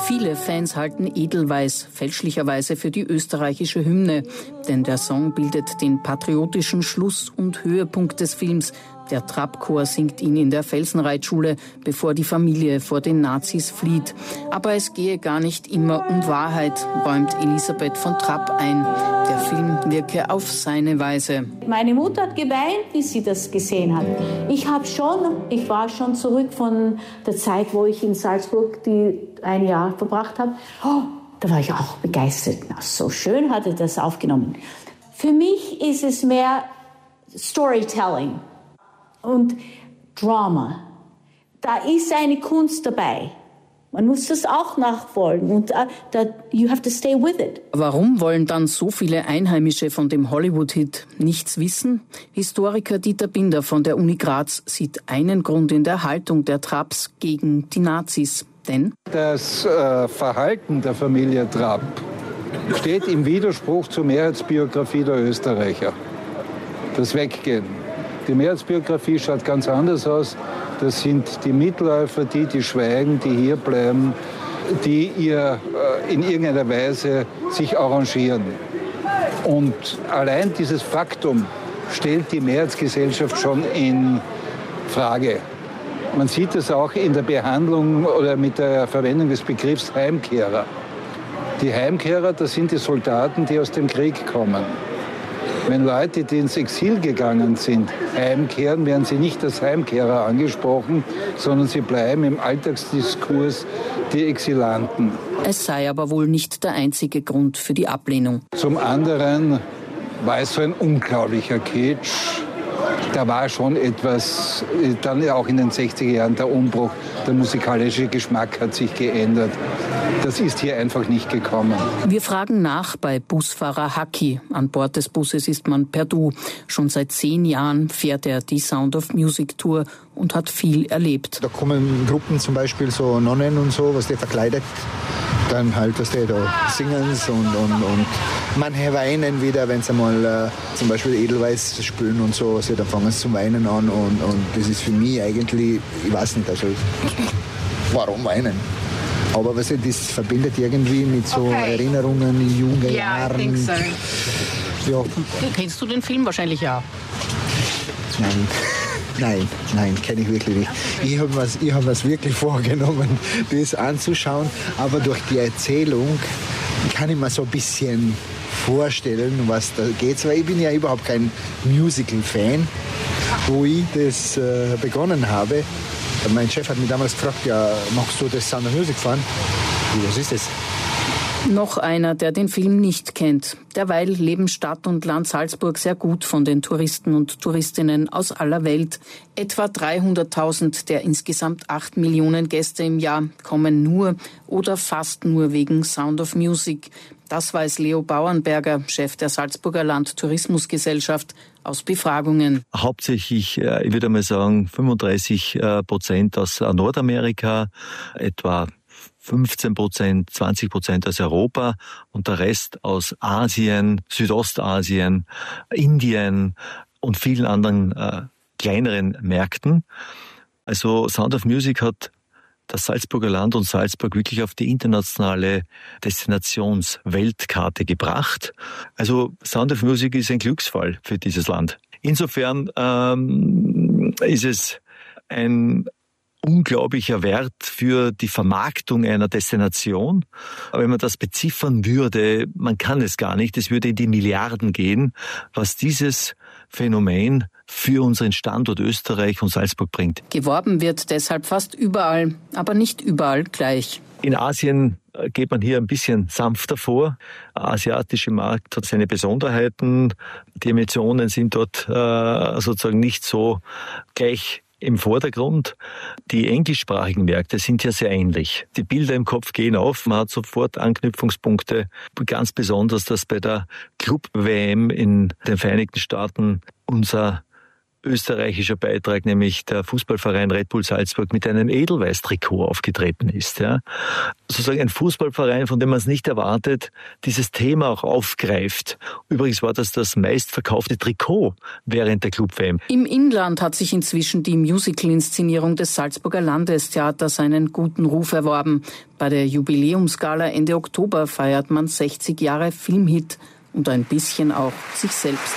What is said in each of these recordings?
Viele Fans halten Edelweiß fälschlicherweise für die österreichische Hymne, denn der Song bildet den patriotischen Schluss und Höhepunkt des Films. Der Trapp-Chor singt ihn in der Felsenreitschule, bevor die Familie vor den Nazis flieht. Aber es gehe gar nicht immer um Wahrheit, räumt Elisabeth von Trapp ein. Der Film wirke auf seine Weise. Meine Mutter hat geweint, wie sie das gesehen hat. Ich war schon zurück von der Zeit, wo ich in Salzburg ein Jahr verbracht habe. Oh, da war ich auch begeistert. Na, so schön hat er das aufgenommen. Für mich ist es mehr Storytelling und Drama. Da ist eine Kunst dabei. Man muss das auch nachfolgen und you have to stay with it. Warum wollen dann so viele Einheimische von dem Hollywood-Hit nichts wissen? Historiker Dieter Binder von der Uni Graz sieht einen Grund in der Haltung der Trapps gegen die Nazis. Denn das Verhalten der Familie Trapp steht im Widerspruch zur Mehrheitsbiografie der Österreicher. Das Weggehen. Die Mehrheitsbiografie schaut ganz anders aus. Das sind die Mitläufer, die schweigen, die hier bleiben, die in irgendeiner Weise sich arrangieren. Und allein dieses Faktum stellt die Mehrheitsgesellschaft schon in Frage. Man sieht es auch in der Behandlung oder mit der Verwendung des Begriffs Heimkehrer. Die Heimkehrer, das sind die Soldaten, die aus dem Krieg kommen. Wenn Leute, die ins Exil gegangen sind, heimkehren, werden sie nicht als Heimkehrer angesprochen, sondern sie bleiben im Alltagsdiskurs die Exilanten. Es sei aber wohl nicht der einzige Grund für die Ablehnung. Zum anderen war es so ein unglaublicher Kitsch. Da war schon etwas, dann auch in den 60er Jahren der Umbruch, der musikalische Geschmack hat sich geändert. Das ist hier einfach nicht gekommen. Wir fragen nach bei Busfahrer Haki. An Bord des Busses ist man per Du. Schon seit 10 Jahren fährt er die Sound of Music Tour und hat viel erlebt. Da kommen Gruppen, zum Beispiel so Nonnen und so, was die verkleidet. Dann halt, was die da singen und manche weinen wieder, wenn sie mal zum Beispiel Edelweiß spielen und so, also, dann fangen sie zum Weinen an und das ist für mich eigentlich, ich weiß nicht, also warum weinen? Aber was das verbindet irgendwie mit so Erinnerungen in jungen Jahren. So. Ja. Kennst du den Film wahrscheinlich auch? Nein, kenne ich wirklich nicht. Ich habe mir's wirklich vorgenommen, das anzuschauen, aber durch die Erzählung kann ich mir so ein bisschen vorstellen, was da geht. Weil ich bin ja überhaupt kein Musical-Fan, wo ich das begonnen habe. Mein Chef hat mich damals gefragt, ja, machst du das Sound of Music fahren? Was ist das? Noch einer, der den Film nicht kennt. Derweil leben Stadt und Land Salzburg sehr gut von den Touristen und Touristinnen aus aller Welt. Etwa 300.000 der insgesamt 8 Millionen Gäste im Jahr kommen nur oder fast nur wegen Sound of Music. Das weiß Leo Bauernberger, Chef der Salzburger Landtourismusgesellschaft, aus Befragungen. Hauptsächlich, ich würde mal sagen, 35% aus Nordamerika, etwa 15%, 20% aus Europa und der Rest aus Asien, Südostasien, Indien und vielen anderen kleineren Märkten. Also Sound of Music hat das Salzburger Land und Salzburg wirklich auf die internationale Destinationsweltkarte gebracht. Also Sound of Music ist ein Glücksfall für dieses Land. Insofern ist es ein unglaublicher Wert für die Vermarktung einer Destination. Aber wenn man das beziffern würde, man kann es gar nicht, es würde in die Milliarden gehen, was dieses Phänomen für unseren Standort Österreich und Salzburg bringt. Geworben wird deshalb fast überall, aber nicht überall gleich. In Asien geht man hier ein bisschen sanfter vor. Der asiatische Markt hat seine Besonderheiten. Die Emotionen sind dort sozusagen nicht so gleich im Vordergrund. Die englischsprachigen Märkte sind ja sehr ähnlich. Die Bilder im Kopf gehen auf, man hat sofort Anknüpfungspunkte. Ganz besonders, dass bei der Club-WM in den Vereinigten Staaten unser österreichischer Beitrag, nämlich der Fußballverein Red Bull Salzburg mit einem Edelweiß-Trikot aufgetreten ist. Ja. Sozusagen ein Fußballverein, von dem man es nicht erwartet, dieses Thema auch aufgreift. Übrigens war das meistverkaufte Trikot während der Club-WM. Im Inland hat sich inzwischen die Musical-Inszenierung des Salzburger Landestheaters einen guten Ruf erworben. Bei der Jubiläumsgala Ende Oktober feiert man 60 Jahre Filmhit und ein bisschen auch sich selbst.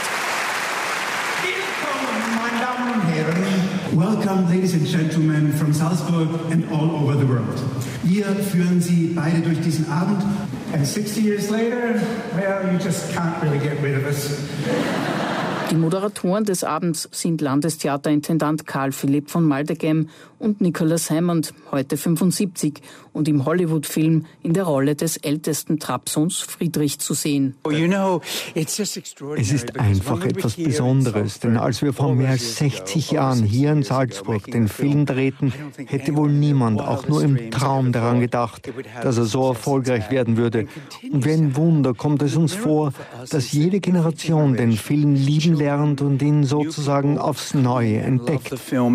Welcome, ladies and gentlemen, from Salzburg and all over the world. Wir führen Sie beide durch diesen Abend. And 60 years later, well, you just can't really get rid of us. Die Moderatoren des Abends sind Landestheaterintendant Karl Philipp von Maldegem und Nicholas Hammond, heute 75 und im Hollywood-Film in der Rolle des ältesten Trappsohns Friedrich zu sehen. Es ist einfach etwas Besonderes, denn als wir vor mehr als 60 Jahren hier in Salzburg den Film drehten, hätte wohl niemand auch nur im Traum daran gedacht, dass er so erfolgreich werden würde. Und wie ein Wunder kommt es uns vor, dass jede Generation den Film lieben lernt und ihn sozusagen aufs Neue entdeckt.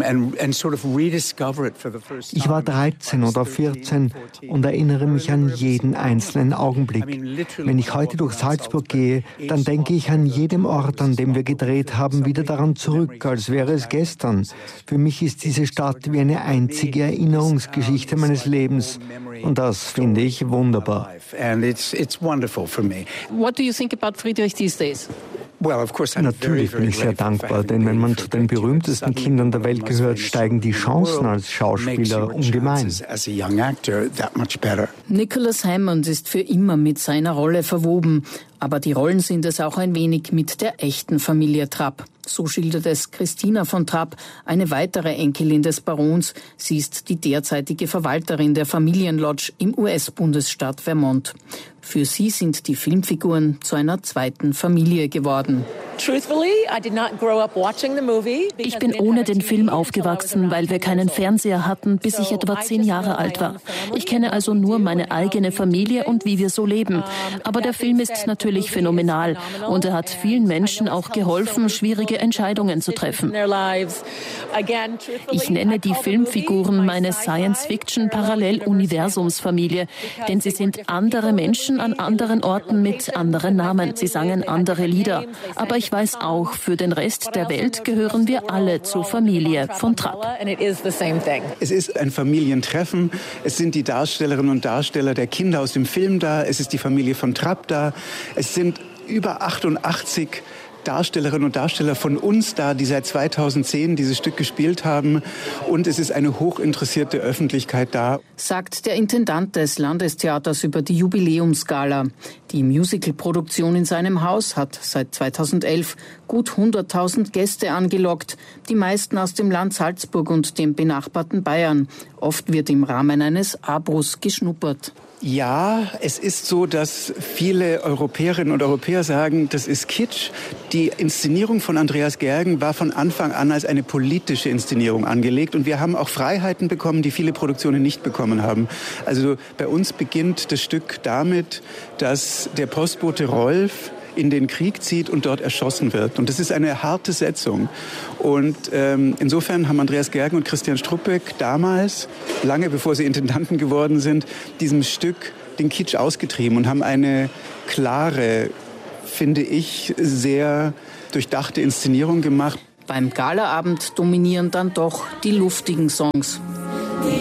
Ich war 13 oder 14 und erinnere mich an jeden einzelnen Augenblick. Wenn ich heute durch Salzburg gehe, dann denke ich an jedem Ort, an dem wir gedreht haben, wieder daran zurück, als wäre es gestern. Für mich ist diese Stadt wie eine einzige Erinnerungsgeschichte meines Lebens. Und das finde ich wunderbar. What do you think about Friedrich these days? Natürlich bin ich sehr dankbar, denn wenn man zu den berühmtesten Kindern der Welt gehört, steigen die Chancen als Schauspieler ungemein. Nicholas Hammond ist für immer mit seiner Rolle verwoben, aber die Rollen sind es auch ein wenig mit der echten Familie Trapp. So schildert es Christina von Trapp, eine weitere Enkelin des Barons. Sie ist die derzeitige Verwalterin der Familienlodge im US-Bundesstaat Vermont. Für sie sind die Filmfiguren zu einer zweiten Familie geworden. Ich bin ohne den Film aufgewachsen, weil wir keinen Fernseher hatten, bis ich etwa 10 Jahre alt war. Ich kenne also nur meine eigene Familie und wie wir so leben. Aber der Film ist natürlich phänomenal und er hat vielen Menschen auch geholfen, schwierige Entscheidungen zu treffen. Ich nenne die Filmfiguren meine Science-Fiction-Parallel-Universumsfamilie, denn sie sind andere Menschen an anderen Orten mit anderen Namen. Sie sangen andere Lieder. Aber ich weiß auch, für den Rest der Welt gehören wir alle zur Familie von Trapp. Es ist ein Familientreffen. Es sind die Darstellerinnen und Darsteller der Kinder aus dem Film da. Es ist die Familie von Trapp da. Es sind über 88 Darstellerinnen und Darsteller von uns da, die seit 2010 dieses Stück gespielt haben. Und es ist eine hochinteressierte Öffentlichkeit da. Sagt der Intendant des Landestheaters über die Jubiläumsgala. Die Musicalproduktion in seinem Haus hat seit 2011 gut 100.000 Gäste angelockt, die meisten aus dem Land Salzburg und dem benachbarten Bayern. Oft wird im Rahmen eines Abos geschnuppert. Ja, es ist so, dass viele Europäerinnen und Europäer sagen, das ist Kitsch. Die Inszenierung von Andreas Gergen war von Anfang an als eine politische Inszenierung angelegt und wir haben auch Freiheiten bekommen, die viele Produktionen nicht bekommen haben. Also bei uns beginnt das Stück damit, dass der Postbote Rolf in den Krieg zieht und dort erschossen wird. Und das ist eine harte Setzung. Und insofern haben Andreas Gergen und Christian Struppeck damals, lange bevor sie Intendanten geworden sind, diesem Stück den Kitsch ausgetrieben und haben eine klare, finde ich, sehr durchdachte Inszenierung gemacht. Beim Galaabend dominieren dann doch die luftigen Songs.